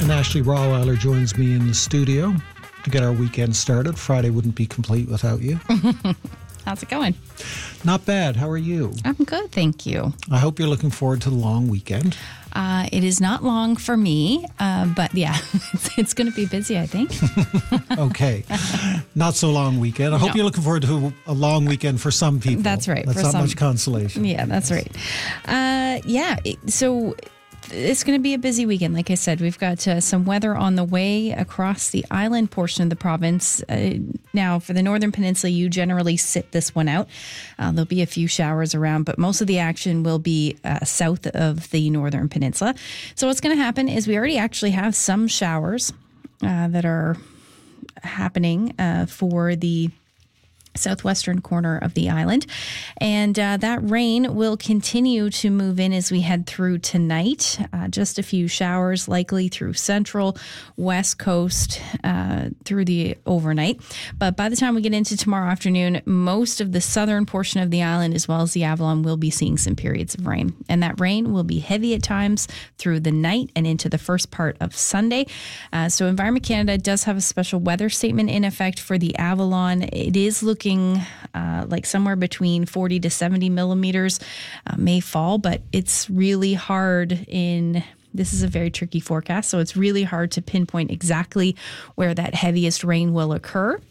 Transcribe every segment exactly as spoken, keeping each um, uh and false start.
And Ashley Raweiler joins me in the studio to get our weekend started. Friday wouldn't be complete without you. How's it going? Not bad. How are you? I'm good, thank you. I hope you're looking forward to the long weekend. Uh, it is not long for me, uh, but yeah, it's, it's going to be busy, I think. Okay. Not so long weekend. I hope No. you're looking forward to a long weekend for some people. That's right. That's for not some, much consolation. Yeah, that's right. Uh, yeah, it- so it's going to be a busy weekend. Like I said, we've got uh, some weather on the way across the island portion of the province. Uh, now, for the Northern Peninsula, you generally sit this one out. Uh, there'll be a few showers around, but most of the action will be uh, south of the Northern Peninsula. So what's going to happen is we already actually have some showers uh, that are happening uh, for the southwestern corner of the island. And uh, that rain will continue to move in as we head through tonight. Uh, just a few showers likely through central, west coast, uh, through the overnight. But by the time we get into tomorrow afternoon, most of the southern portion of the island, as well as the Avalon, will be seeing some periods of rain. And that rain will be heavy at times through the night and into the first part of Sunday. Uh, so Environment Canada does have a special weather statement in effect for the Avalon. It is looking Looking uh, like somewhere between forty to seventy millimeters uh, may fall, but it's really hard in. This is a very tricky forecast, so it's really hard to pinpoint exactly where that heaviest rain will occur.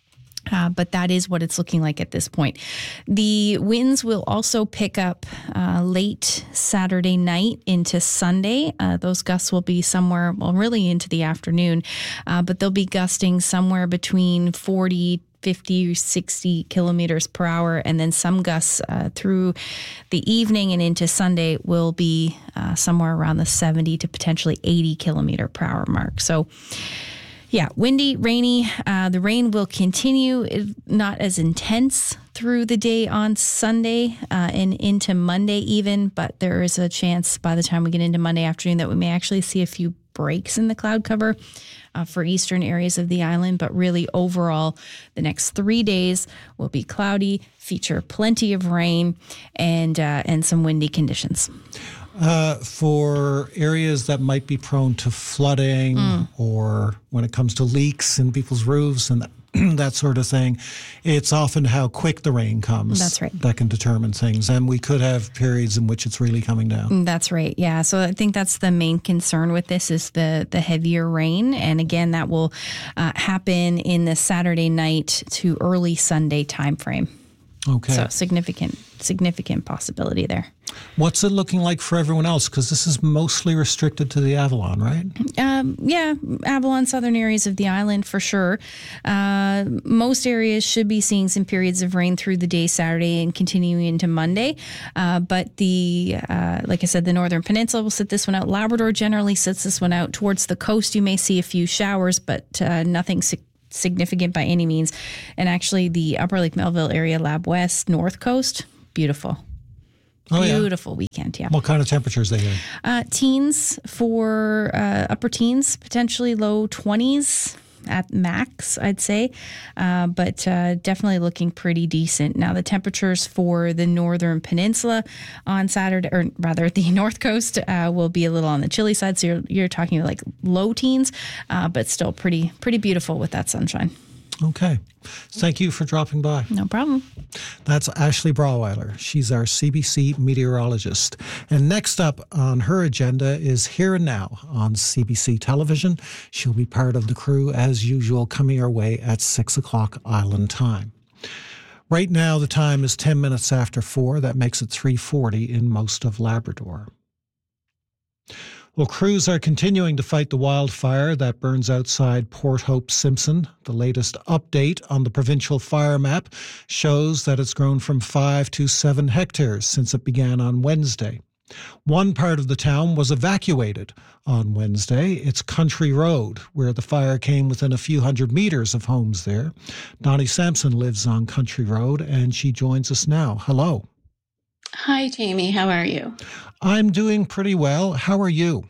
Uh, but that is what it's looking like at this point. The winds will also pick up uh, late Saturday night into Sunday. Uh, those gusts will be somewhere, well, really into the afternoon, uh, but they'll be gusting somewhere between forty, fifty or sixty kilometers per hour. And then some gusts uh, through the evening and into Sunday will be uh, somewhere around the seventy to potentially eighty kilometer per hour mark. So yeah, windy, rainy. Uh, the rain will continue, not as intense through the day on Sunday uh, and into Monday even, but there is a chance by the time we get into Monday afternoon that we may actually see a few breaks in the cloud cover uh, for eastern areas of the island. But really overall, the next three days will be cloudy, feature plenty of rain and uh, and some windy conditions. Uh, for areas that might be prone to flooding mm. or when it comes to leaks in people's roofs and that, that sort of thing, it's often how quick the rain comes. That's right. That can determine things. And we could have periods in which it's really coming down. That's right. Yeah. So I think that's the main concern with this is the, the heavier rain. And again, that will uh, happen in the Saturday night to early Sunday timeframe. Okay. So significant, significant possibility there. What's it looking like for everyone else? Because this is mostly restricted to the Avalon, right? Um, yeah, Avalon, southern areas of the island for sure. Uh, most areas should be seeing some periods of rain through the day Saturday and continuing into Monday. Uh, but the, uh, like I said, the Northern Peninsula will sit this one out. Labrador generally sits this one out. Towards the coast, you may see a few showers, but uh, nothing significant. significant by any means. And actually the Upper Lake Melville area, Lab West, North Coast, beautiful. Oh, beautiful yeah. weekend, yeah. What kind of temperatures they getting? Uh, teens for uh, upper teens, potentially low twenties at max, I'd say, uh, but uh, definitely looking pretty decent. Now, the temperatures for the Northern Peninsula on Saturday, or rather the North Coast, uh, will be a little on the chilly side. So you're you're talking like low teens, uh, but still pretty pretty beautiful with that sunshine. Okay. Thank you for dropping by. No problem. That's Ashley Braweiler. She's our C B C meteorologist. And next up on her agenda is Here and Now on C B C television. She'll be part of the crew as usual, coming our way at six o'clock Island time. Right now, the time is ten minutes after four. That makes it three forty in most of Labrador. Well, crews are continuing to fight the wildfire that burns outside Port Hope Simpson. The latest update on the provincial fire map shows that it's grown from five to seven hectares since it began on Wednesday. One part of the town was evacuated on Wednesday. It's Country Road, where the fire came within a few hundred meters of homes there. Donnie Sampson lives on Country Road, and she joins us now. Hello. Hi, Jamie. How are you? I'm doing pretty well. How are you?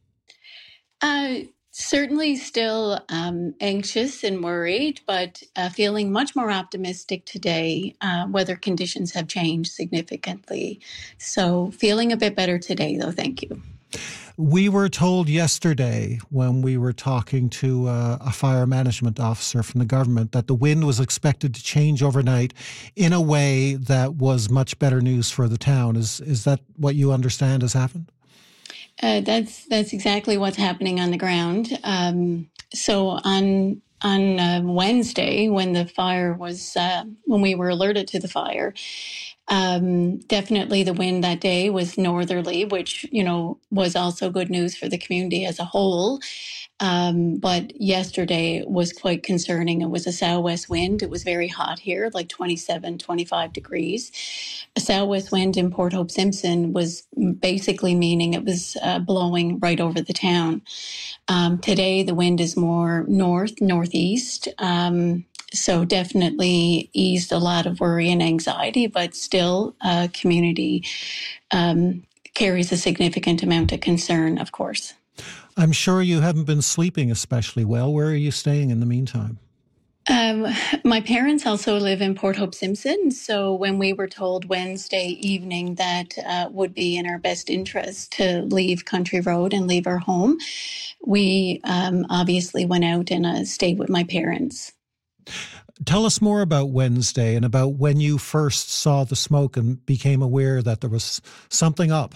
Uh, certainly still um, anxious and worried, but uh, feeling much more optimistic today. Uh, weather conditions have changed significantly. So feeling a bit better today, though. Thank you. We were told yesterday when we were talking to uh, a fire management officer from the government that the wind was expected to change overnight in a way that was much better news for the town. Is is that what you understand has happened? Uh, that's that's exactly what's happening on the ground. Um, so on on uh, Wednesday, when the fire was uh, when we were alerted to the fire, um, definitely the wind that day was northerly, which you know was also good news for the community as a whole. Um, but yesterday was quite concerning. It was a southwest wind. It was very hot here, like twenty-seven, twenty-five degrees. A southwest wind in Port Hope Simpson was basically meaning it was uh, blowing right over the town. Um, today, the wind is more north, northeast. Um, so definitely eased a lot of worry and anxiety, but still uh, community um, carries a significant amount of concern, of course. I'm sure you haven't been sleeping especially well. Where are you staying in the meantime? Um, my parents also live in Port Hope Simpson. So when we were told Wednesday evening that uh, would be in our best interest to leave Country Road and leave our home, we um, obviously went out and uh, stayed with my parents. Tell us more about Wednesday and about when you first saw the smoke and became aware that there was something up.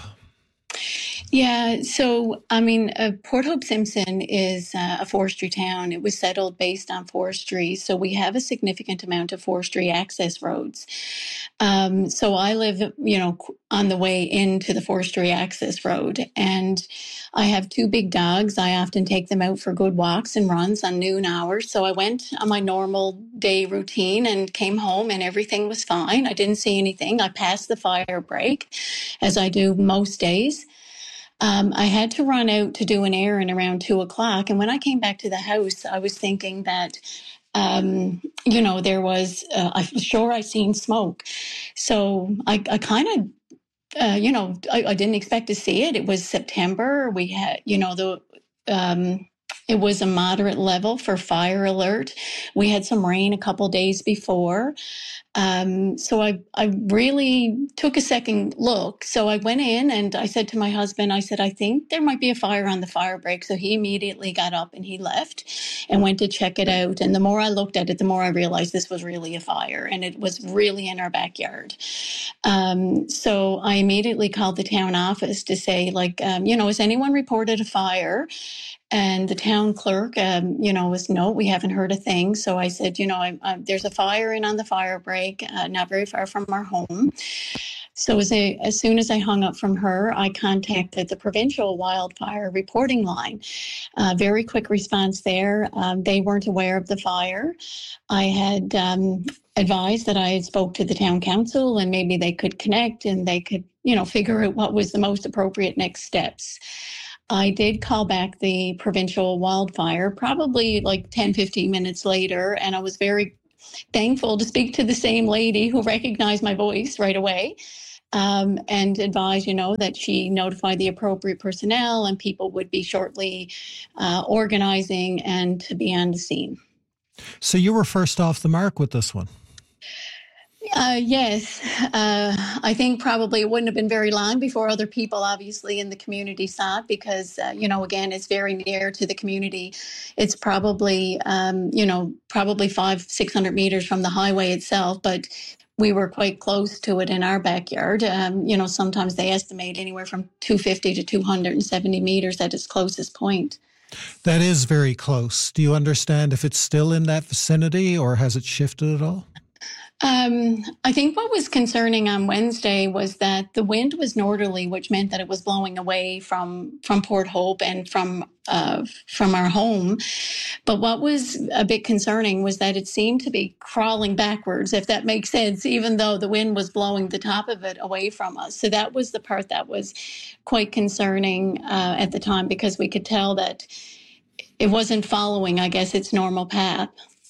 Yeah, so I mean, uh, Port Hope Simpson is uh, a forestry town. It was settled based on forestry, so we have a significant amount of forestry access roads. Um, so I live, you know, on the way into the forestry access road, and I have two big dogs. I often take them out for good walks and runs on noon hours. So I went on my normal day routine and came home, and everything was fine. I didn't see anything. I passed the fire break, as I do most days. Um, I had to run out to do an errand around two o'clock. And when I came back to the house, I was thinking that, um, you know, there was, uh, I was sure I seen smoke. So I, I kind of, uh, you know, I, I didn't expect to see it. It was September. We had, you know, the, um, it was a moderate level for fire alert. We had some rain a couple days before. Um, so I, I really took a second look. So I went in and I said to my husband, I said, I think there might be a fire on the fire break. So he immediately got up and he left and went to check it out. And the more I looked at it, the more I realized this was really a fire, and it was really in our backyard. Um, so I immediately called the town office to say, like, um, you know, has anyone reported a fire? And the town clerk, um, you know, was, no, we haven't heard a thing. So I said, you know, I, I, there's a fire in on the fire break, uh, not very far from our home. So as, a, as soon as I hung up from her, I contacted the provincial wildfire reporting line. Uh, very quick response there. Um, they weren't aware of the fire. I had um, advised that I had spoke to the town council and maybe they could connect and they could, you know, figure out what was the most appropriate next steps. I did call back the provincial wildfire probably like ten, fifteen minutes later, and I was very thankful to speak to the same lady who recognized my voice right away um, and advised, you know, that she notified the appropriate personnel and people would be shortly uh, organizing and to be on the scene. So you were first off the mark with this one. Uh, yes, uh, I think probably it wouldn't have been very long before other people obviously in the community saw it because, uh, you know, again, it's very near to the community. It's probably, um, you know, probably five, six hundred meters from the highway itself, but we were quite close to it in our backyard. Um, you know, sometimes they estimate anywhere from two hundred fifty to two hundred seventy meters at its closest point. That is very close. Do you understand if it's still in that vicinity or has it shifted at all? Um, I think what was concerning on Wednesday was that the wind was northerly, which meant that it was blowing away from from Port Hope and from uh, from our home. But what was a bit concerning was that it seemed to be crawling backwards, if that makes sense, even though the wind was blowing the top of it away from us. So that was the part that was quite concerning uh, at the time because we could tell that it wasn't following, I guess, its normal path.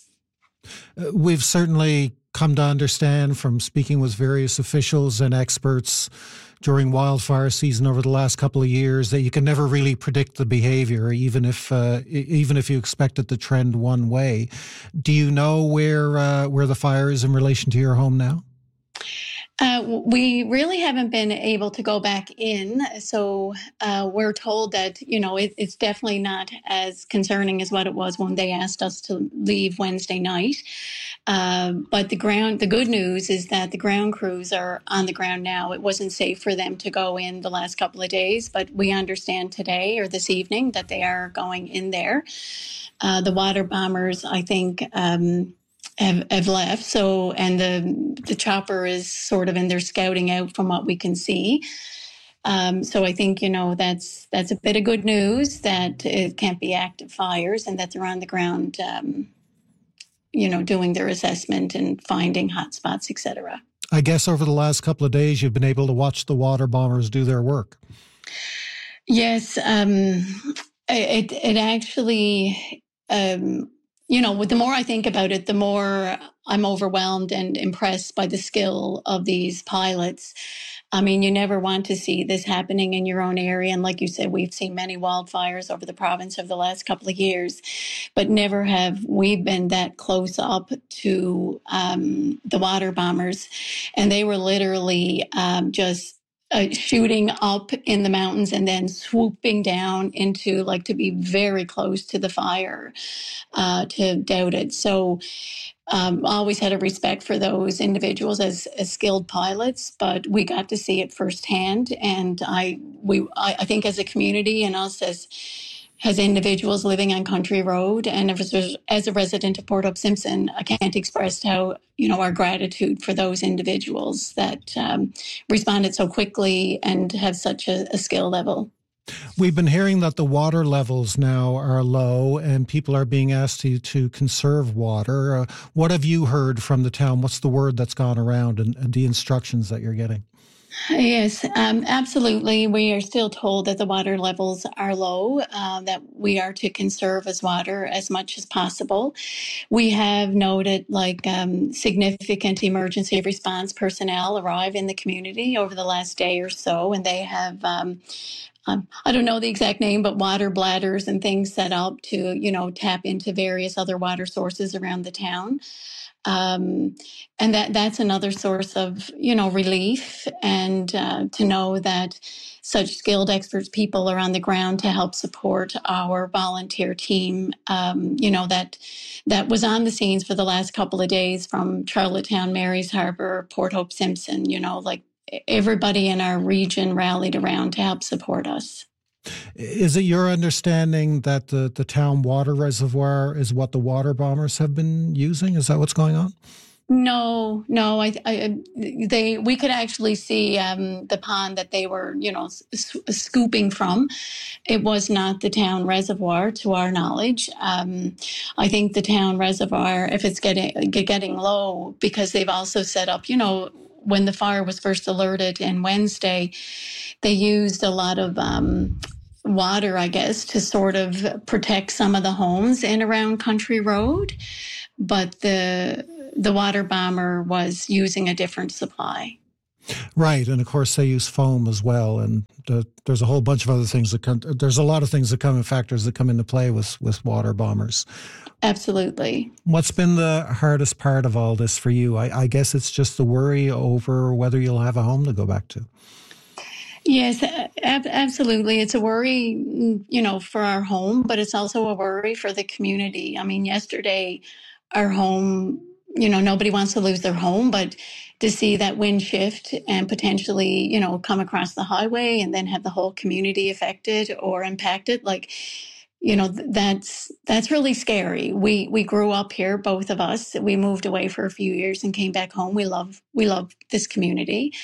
Uh, we've certainly come to understand from speaking with various officials and experts during wildfire season over the last couple of years that you can never really predict the behavior, even if uh, even if you expect it to trend one way. Do you know where uh, where the fire is in relation to your home now? Uh, we really haven't been able to go back in. So uh, we're told that, you know, it, it's definitely not as concerning as what it was when they asked us to leave Wednesday night. Uh, but the ground, the good news is that the ground crews are on the ground now. It wasn't safe for them to go in the last couple of days, but we understand today or this evening that they are going in there. Uh, the water bombers, I think, um, Have, have left. So, and the the chopper is sort of in there scouting out from what we can see. Um, so I think, you know, that's that's a bit of good news that it can't be active fires and that they're on the ground, um, you know, doing their assessment and finding hotspots, et cetera. I guess over the last couple of days, you've been able to watch the water bombers do their work. Yes, um, it it actually. Um, You know, the more I think about it, the more I'm overwhelmed and impressed by the skill of these pilots. I mean, you never want to see this happening in your own area. And like you said, we've seen many wildfires over the province over the last couple of years, but never have we been that close up to um, the water bombers. And they were literally um, just Uh, shooting up in the mountains and then swooping down into, like, to be very close to the fire, uh, to doubt it. So um, always had a respect for those individuals as, as skilled pilots, but we got to see it firsthand. And I, we, I, I think as a community and us as, as individuals living on Country Road and as, as a resident of Port Hope Simpson, I can't express how, you know, our gratitude for those individuals that um, responded so quickly and have such a, a skill level. We've been hearing that the water levels now are low and people are being asked to, to conserve water. Uh, what have you heard from the town? What's the word that's gone around and, and the instructions that you're getting? Yes, um, absolutely. We are still told that the water levels are low, uh, that we are to conserve as water as much as possible. We have noted like um, significant emergency response personnel arrive in the community over the last day or so, and they have um, Um, I don't know the exact name, but water bladders and things set up to, you know, tap into various other water sources around the town. Um, and that that's another source of, you know, relief, and uh, to know that such skilled experts people are on the ground to help support our volunteer team, um, you know, that that was on the scenes for the last couple of days from Charlottetown, Mary's Harbor, Port Hope Simpson, you know, like everybody in our region rallied around to help support us. Is it your understanding that the, the town water reservoir is what the water bombers have been using? Is that what's going on? No, no. I, I they we could actually see um, the pond that they were, you know, s- scooping from. It was not the town reservoir, to our knowledge. Um, I think the town reservoir, if it's getting getting low, because they've also set up, you know, when the fire was first alerted in Wednesday, they used a lot of um, water, I guess, to sort of protect some of the homes in around Country Road. But the the water bomber was using a different supply. Right, and of course they use foam as well, and the, there's a whole bunch of other things that come. There's a lot of things that come in factors that come into play with with water bombers. Absolutely. What's been the hardest part of all this for you? I, I guess it's just the worry over whether you'll have a home to go back to. Yes, ab- absolutely. It's a worry, you know, for our home, but it's also a worry for the community. I mean, yesterday, our home, you know, nobody wants to lose their home, but to see that wind shift and potentially, you know, come across the highway and then have the whole community affected or impacted, like, you know, that's that's really scary. We we grew up here, both of us. We moved away for a few years and came back home. We love we love this community.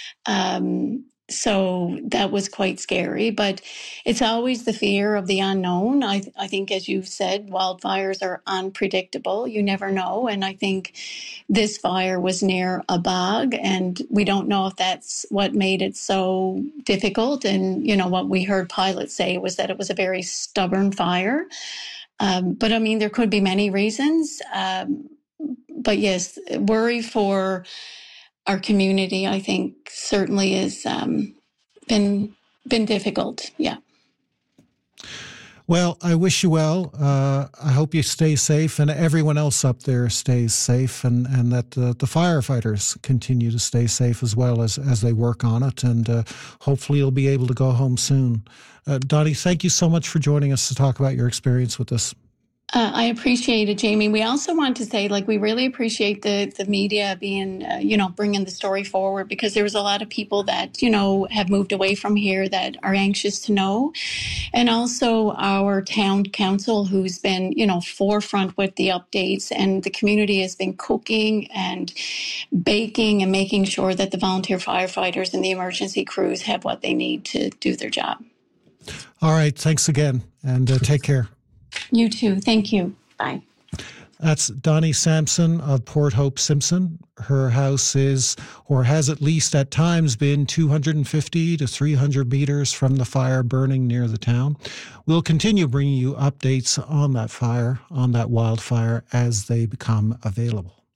Um, so that was quite scary, but it's always the fear of the unknown. I, I think, as you've said, wildfires are unpredictable. You never know. And I think this fire was near a bog, and we don't know if that's what made it so difficult. And, you know, what we heard pilots say was that it was a very stubborn fire. Um, but I mean, there could be many reasons. Um, but yes, worry for our community, I think, certainly has um, been been difficult. Yeah. Well, I wish you well. Uh, I hope you stay safe and everyone else up there stays safe, and, and that uh, the firefighters continue to stay safe as well as, as they work on it. And uh, hopefully you'll be able to go home soon. Uh, Donnie, thank you so much for joining us to talk about your experience with this. Uh, I appreciate it, Jamie. We also want to say, like, we really appreciate the the media being, uh, you know, bringing the story forward, because there was a lot of people that, you know, have moved away from here that are anxious to know. And also our town council, who's been, you know, forefront with the updates, and the community has been cooking and baking and making sure that the volunteer firefighters and the emergency crews have what they need to do their job. All right. Thanks again, and uh, take care. You too. Thank you. Bye. That's Donnie Sampson of Port Hope Simpson. Her house is, or has at least at times been, two hundred fifty to three hundred meters from the fire burning near the town. We'll continue bringing you updates on that fire, on that wildfire, as they become available.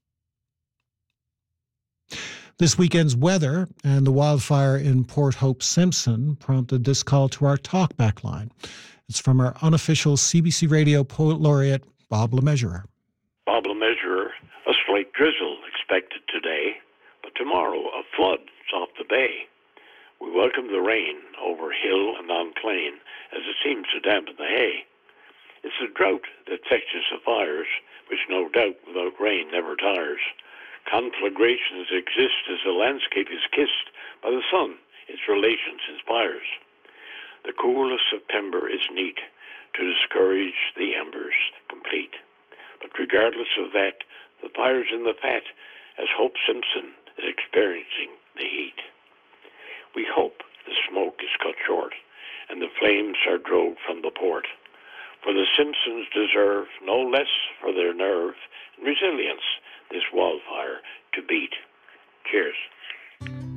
This weekend's weather and the wildfire in Port Hope Simpson prompted this call to our talkback line. It's from our unofficial C B C Radio Poet Laureate, Bob LeMeasurer. Bob LeMeasurer, a slight drizzle expected today, but tomorrow a flood off the bay. We welcome the rain over hill and on plain, as it seems to dampen the hay. It's the drought that fetches the fires, which no doubt without rain never tires. Conflagrations exist as the landscape is kissed by the sun, its relations inspires. The cool of September is neat to discourage the embers complete. But regardless of that, the fire's in the fat as Hope Simpson is experiencing the heat. We hope the smoke is cut short and the flames are drove from the port. For the Simpsons deserve no less for their nerve and resilience this wildfire to beat. Cheers.